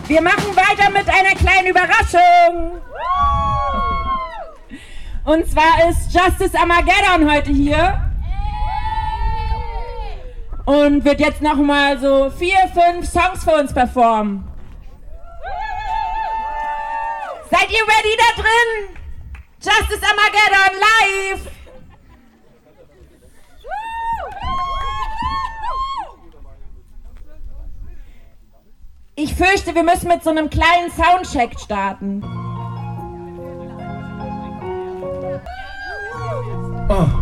Wir machen weiter mit einer kleinen Überraschung. Und zwar ist Justice Armageddon heute hier. Und wird jetzt nochmal so 4, 5 Songs für uns performen. Seid ihr ready da drin? Justice Armageddon live! Ich fürchte, wir müssen mit so einem kleinen Soundcheck starten. Oh.